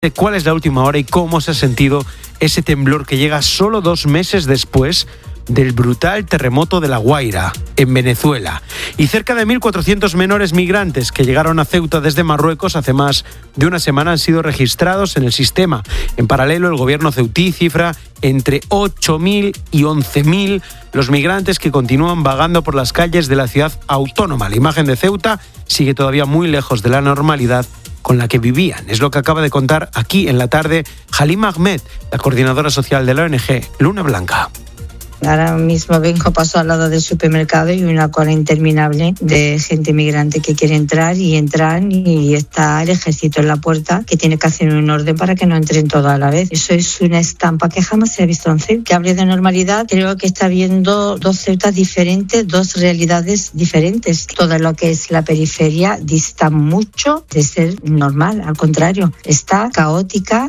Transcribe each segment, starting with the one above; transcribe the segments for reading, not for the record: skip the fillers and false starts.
cuál es la última hora y cómo se ha sentido ese temblor que llega solo 2 meses después del brutal terremoto de La Guaira, en Venezuela. Y cerca de 1.400 menores migrantes que llegaron a Ceuta desde Marruecos hace más de una semana han sido registrados en el sistema. En paralelo, el gobierno ceutí cifra entre 8.000 y 11.000 los migrantes que continúan vagando por las calles de la ciudad autónoma. La imagen de Ceuta sigue todavía muy lejos de la normalidad con la que vivían. Es lo que acaba de contar aquí en la tarde Halim Ahmed, la coordinadora social de la ONG Luna Blanca. Ahora mismo paso al lado del supermercado y una cola interminable de gente migrante que quiere entrar y entran y está el ejército en la puerta que tiene que hacer un orden para que no entren todos a la vez. Eso es una estampa que jamás se ha visto en Ceuta. Que hable de normalidad, creo que está viendo 2 Ceutas diferentes, 2 realidades diferentes. Todo lo que es la periferia dista mucho de ser normal, al contrario, está caótica.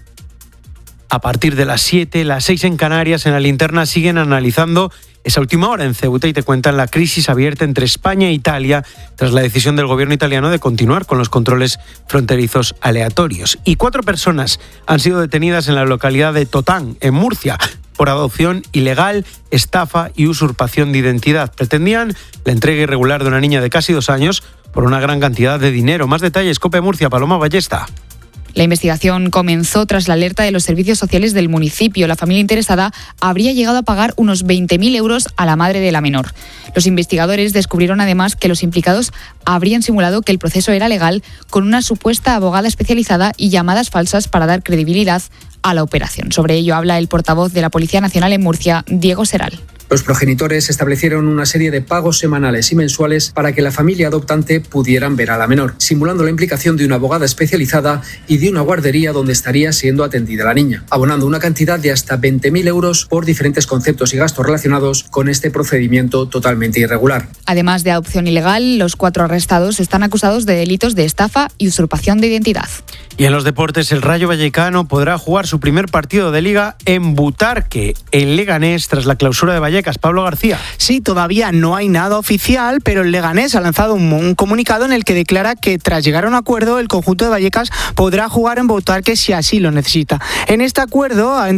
A partir de las 7, las 6 en Canarias, en la linterna siguen analizando esa última hora en Ceuta y te cuentan la crisis abierta entre España e Italia tras la decisión del gobierno italiano de continuar con los controles fronterizos aleatorios. Y 4 personas han sido detenidas en la localidad de Totán, en Murcia, por adopción ilegal, estafa y usurpación de identidad. Pretendían la entrega irregular de una niña de casi 2 años por una gran cantidad de dinero. Más detalles, COPE Murcia, Paloma Ballesta. La investigación comenzó tras la alerta de los servicios sociales del municipio. La familia interesada habría llegado a pagar unos 20.000 euros a la madre de la menor. Los investigadores descubrieron además que los implicados habrían simulado que el proceso era legal con una supuesta abogada especializada y llamadas falsas para dar credibilidad a la operación. Sobre ello habla el portavoz de la Policía Nacional en Murcia, Diego Seral. Los progenitores establecieron una serie de pagos semanales y mensuales para que la familia adoptante pudieran ver a la menor, simulando la implicación de una abogada especializada y de una guardería donde estaría siendo atendida la niña, abonando una cantidad de hasta 20.000 euros por diferentes conceptos y gastos relacionados con este procedimiento totalmente irregular. Además de adopción ilegal, los 4 arrestados están acusados de delitos de estafa y usurpación de identidad. Y en los deportes, el Rayo Vallecano podrá jugar su primer partido de Liga en Butarque, en Leganés, tras la clausura de Vallecas. Pablo García. Sí, todavía no hay nada oficial, pero el Leganés ha lanzado un comunicado en el que declara que tras llegar a un acuerdo, el conjunto de Vallecas podrá jugar en Butarque si así lo necesita. En este acuerdo ha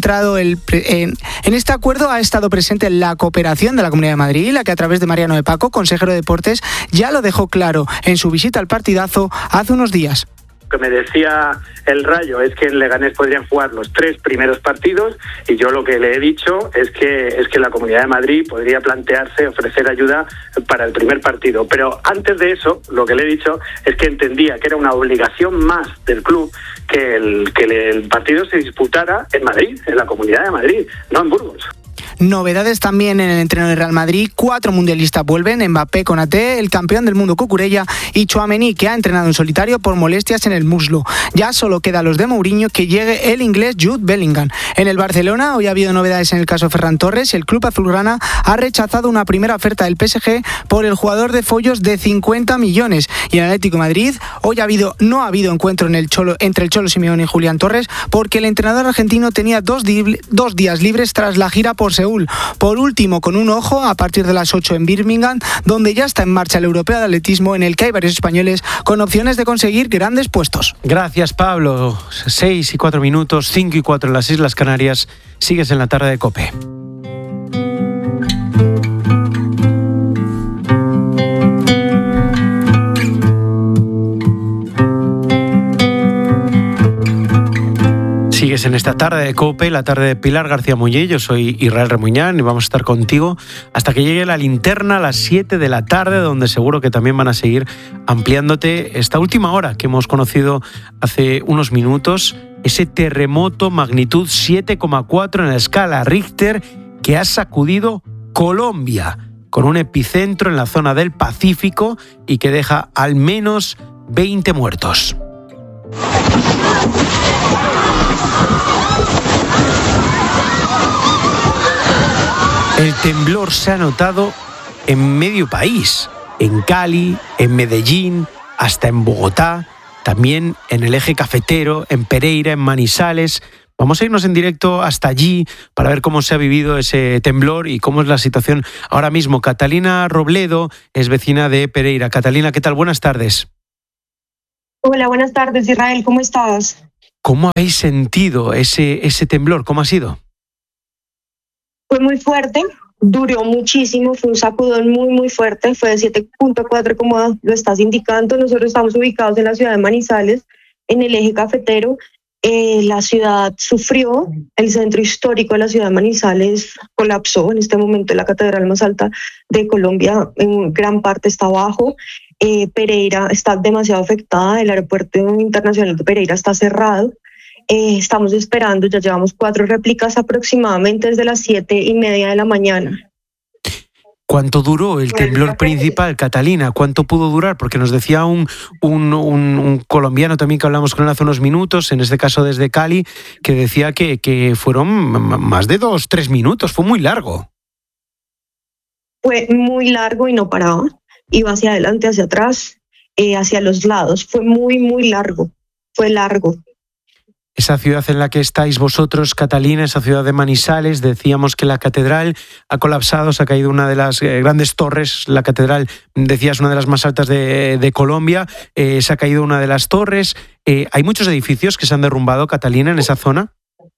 estado presente la cooperación de la Comunidad de Madrid, la que a través de Mariano de Paco, consejero de Deportes, ya lo dejó claro en su visita al partidazo hace unos días. Que me decía el Rayo es que en Leganés podrían jugar los 3 primeros partidos y yo lo que le he dicho es que la Comunidad de Madrid podría plantearse ofrecer ayuda para el primer partido, pero antes de eso lo que le he dicho es que entendía que era una obligación más del club que el partido se disputara en Madrid, en la Comunidad de Madrid, no en Burgos. Novedades también en el entreno de Real Madrid. 4 mundialistas vuelven: Mbappé, Konaté, el campeón del mundo Cucurella y Tchouaméni, que ha entrenado en solitario por molestias en el muslo. Ya solo queda los de Mourinho, que llegue el inglés Jude Bellingham. En el Barcelona hoy ha habido novedades en el caso Ferran Torres. El club azulgrana ha rechazado una primera oferta del PSG por el jugador de Follos de 50 millones. Y en el Atlético de Madrid hoy no ha habido encuentro entre el Cholo Simeone y Julián Torres, porque el entrenador argentino tenía 2 días libres tras la gira por Seúl. Por último, con un ojo, a partir de las 8 en Birmingham, donde ya está en marcha el europeo de atletismo, en el que hay varios españoles con opciones de conseguir grandes puestos. Gracias, Pablo. 6 y 4 minutos, 5 y 4 en las Islas Canarias. Sigues en la tarde de COPE. Sigues en esta tarde de COPE, la tarde de Pilar García Muñé. Yo soy Israel Remuñán y vamos a estar contigo hasta que llegue la linterna a las 7 de la tarde, donde seguro que también van a seguir ampliándote esta última hora que hemos conocido hace unos minutos, ese terremoto magnitud 7,4 en la escala Richter que ha sacudido Colombia, con un epicentro en la zona del Pacífico y que deja al menos 20 muertos. El temblor se ha notado en medio país, en Cali, en Medellín, hasta en Bogotá, también en el eje cafetero, en Pereira, en Manizales. Vamos a irnos en directo hasta allí para ver cómo se ha vivido ese temblor y cómo es la situación ahora mismo. Catalina Robledo es vecina de Pereira. Catalina, ¿qué tal? Buenas tardes. Hola, buenas tardes, Israel. ¿Cómo estás? ¿Cómo habéis sentido ese temblor? ¿Cómo ha sido? Fue muy fuerte, duró muchísimo, fue un sacudón muy fuerte, fue de 7.4 como lo estás indicando. Nosotros estamos ubicados en la ciudad de Manizales, en el eje cafetero. La ciudad sufrió, el centro histórico de la ciudad de Manizales colapsó. En este momento la catedral más alta de Colombia en gran parte está abajo. Pereira está demasiado afectada, el aeropuerto internacional de Pereira está cerrado. Estamos esperando, ya llevamos 4 réplicas aproximadamente desde las 7:30 de la mañana. ¿Cuánto duró el temblor principal, Catalina? ¿Cuánto pudo durar? Porque nos decía un colombiano también que hablamos con él hace unos minutos, en este caso desde Cali, que decía que fueron más de 2-3 minutos, fue muy largo. Fue muy largo y no paraba, iba hacia adelante, hacia atrás, hacia los lados, fue muy largo, fue largo. Esa ciudad en la que estáis vosotros, Catalina, esa ciudad de Manizales, decíamos que la catedral ha colapsado, se ha caído una de las grandes torres, la catedral, decías, una de las más altas de Colombia, se ha caído una de las torres. ¿Hay muchos edificios que se han derrumbado, Catalina, en esa zona?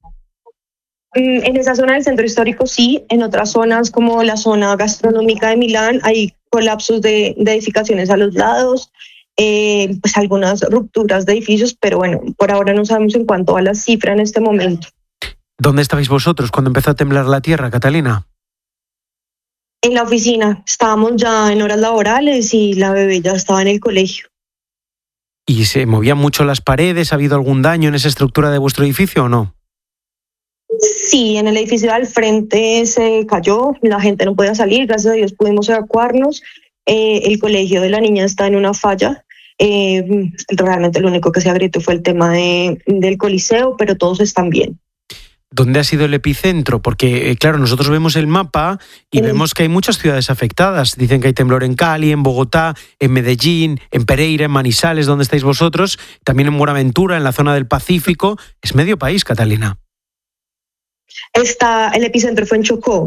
En esa zona del centro histórico sí, en otras zonas como la zona gastronómica de Milán hay colapsos de edificaciones a los lados. Pues algunas rupturas de edificios, pero bueno, por ahora no sabemos en cuánto va la cifra en este momento. ¿Dónde estabais vosotros cuando empezó a temblar la tierra, Catalina? En la oficina, estábamos ya en horas laborales y la bebé ya estaba en el colegio. ¿Y se movían mucho las paredes? ¿Ha habido algún daño en esa estructura de vuestro edificio o no? Sí, en el edificio al frente se cayó, la gente no podía salir, gracias a Dios pudimos evacuarnos. El colegio de la niña está en una falla. Realmente lo único que se agrietó fue el tema del Coliseo, pero todos están bien. ¿Dónde ha sido el epicentro? Porque, claro, nosotros vemos el mapa y vemos que hay muchas ciudades afectadas. Dicen que hay temblor en Cali, en Bogotá, en Medellín, en Pereira, en Manizales, donde estáis vosotros, también en Buenaventura, en la zona del Pacífico. Es medio país, Catalina. El epicentro fue en Chocó.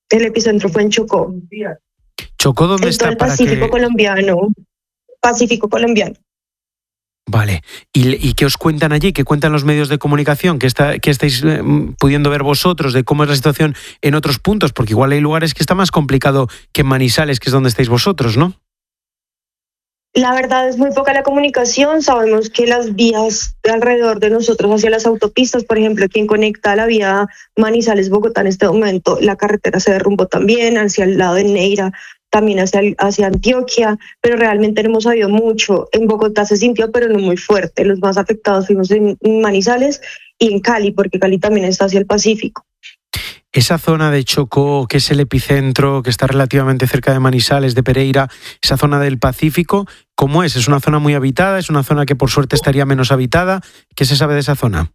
¿Chocó dónde está? El Pacífico colombiano. Pacífico colombiano. Vale. ¿Y qué os cuentan allí? ¿Qué cuentan los medios de comunicación? ¿Qué estáis pudiendo ver vosotros de cómo es la situación en otros puntos? Porque igual hay lugares que está más complicado que en Manizales, que es donde estáis vosotros, ¿no? La verdad es muy poca la comunicación. Sabemos que las vías alrededor de nosotros hacia las autopistas, por ejemplo, quien conecta la vía Manizales-Bogotá en este momento, la carretera se derrumbó también hacia el lado de Neira, también hacia Antioquia, pero realmente no hemos sabido mucho. En Bogotá se sintió, pero no muy fuerte. Los más afectados fuimos en Manizales y en Cali, porque Cali también está hacia el Pacífico. Esa zona de Chocó, que es el epicentro, que está relativamente cerca de Manizales, de Pereira, esa zona del Pacífico, ¿cómo es? ¿Es una zona muy habitada? ¿Es una zona que por suerte estaría menos habitada? ¿Qué se sabe de esa zona?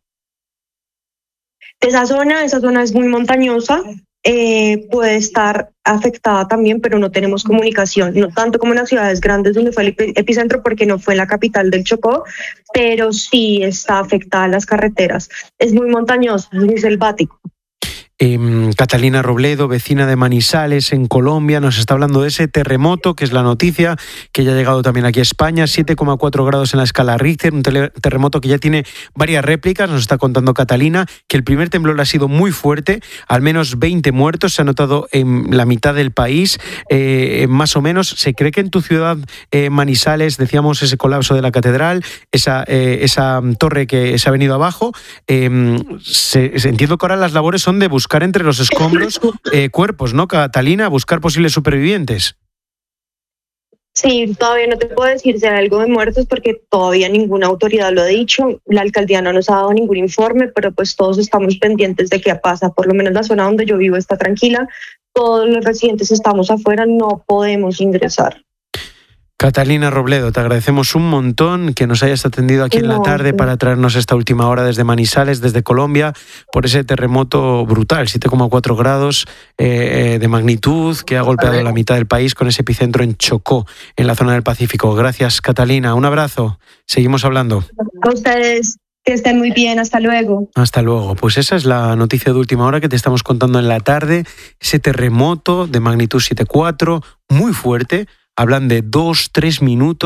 Esa zona es muy montañosa, puede estar afectada también, pero no tenemos comunicación, no tanto como en las ciudades grandes donde fue el epicentro, porque no fue la capital del Chocó, pero sí está afectada las carreteras. Es muy montañosa, es muy selvático. Catalina Robledo, vecina de Manizales, en Colombia, nos está hablando de ese terremoto, que es la noticia, que ya ha llegado también aquí a España, 7,4 grados en la escala Richter, un terremoto que ya tiene varias réplicas. Nos está contando Catalina que el primer temblor ha sido muy fuerte, al menos 20 muertos, se ha notado en la mitad del país, más o menos. Se cree que en tu ciudad, Manizales, decíamos ese colapso de la catedral, esa torre que se ha venido abajo, entiendo que ahora las labores son de buscar entre los escombros cuerpos, ¿no, Catalina? Buscar posibles supervivientes. Sí, todavía no te puedo decir si hay algo de muertos porque todavía ninguna autoridad lo ha dicho. La alcaldía no nos ha dado ningún informe, pero pues todos estamos pendientes de qué pasa. Por lo menos la zona donde yo vivo está tranquila. Todos los residentes estamos afuera, no podemos ingresar. Catalina Robledo, te agradecemos un montón que nos hayas atendido aquí en la tarde para traernos esta última hora desde Manizales, desde Colombia, por ese terremoto brutal, 7,4 grados de magnitud, que ha golpeado la mitad del país con ese epicentro en Chocó, en la zona del Pacífico. Gracias, Catalina. Un abrazo. Seguimos hablando. A ustedes. Que estén muy bien, hasta luego. Hasta luego. Pues esa es la noticia de última hora que te estamos contando en la tarde. Ese terremoto de magnitud 7,4, muy fuerte. Hablan de 2-3 minutos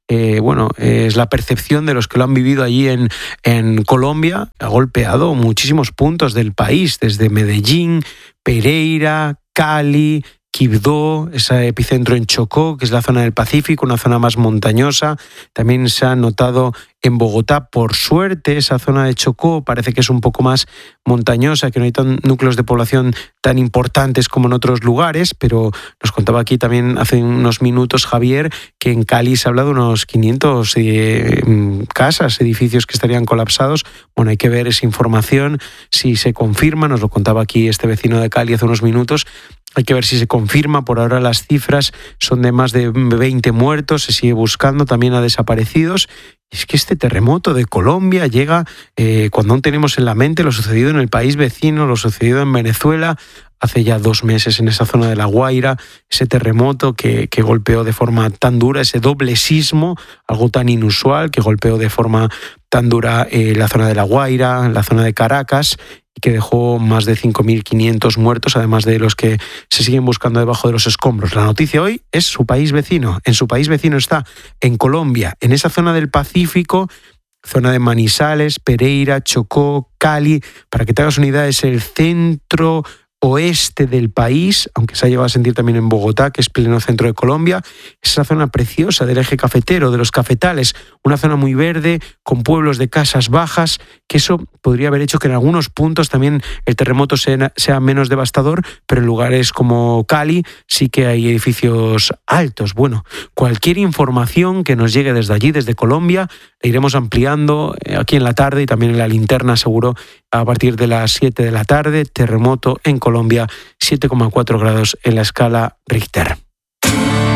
es la percepción de los que lo han vivido allí en Colombia. Ha golpeado muchísimos puntos del país, desde Medellín, Pereira, Cali, Quibdó, ese epicentro en Chocó, que es la zona del Pacífico, una zona más montañosa. También se ha notado en Bogotá, por suerte, esa zona de Chocó parece que es un poco más montañosa, que no hay núcleos de población tan importantes como en otros lugares, pero nos contaba aquí también hace unos minutos Javier que en Cali se habla de unos 500 casas, edificios que estarían colapsados. Bueno, hay que ver esa información, si se confirma, nos lo contaba aquí este vecino de Cali hace unos minutos. Hay que ver si se confirma. Por ahora las cifras son de más de 20 muertos, se sigue buscando también a desaparecidos. Es que este terremoto de Colombia llega cuando aún tenemos en la mente lo sucedido en el país vecino, lo sucedido en Venezuela hace ya 2 meses en esa zona de La Guaira, ese terremoto que golpeó de forma tan dura, ese doble sismo, algo tan inusual, que golpeó de forma tan dura la zona de La Guaira, la zona de Caracas, y que dejó más de 5.500 muertos, además de los que se siguen buscando debajo de los escombros. La noticia hoy es su país vecino. En su país vecino está, en Colombia, en esa zona del Pacífico, zona de Manizales, Pereira, Chocó, Cali. Para que te hagas una idea, es el centro oeste del país, aunque se ha llegado a sentir también en Bogotá, que es pleno centro de Colombia. Es esa zona preciosa del eje cafetero, de los cafetales, una zona muy verde, con pueblos de casas bajas, que eso podría haber hecho que en algunos puntos también el terremoto sea menos devastador, pero en lugares como Cali sí que hay edificios altos. Bueno, cualquier información que nos llegue desde allí, desde Colombia, la iremos ampliando aquí en la tarde y también en la linterna, seguro, a partir de las 7 de la tarde. Terremoto en Colombia, 7,4 grados en la escala Richter.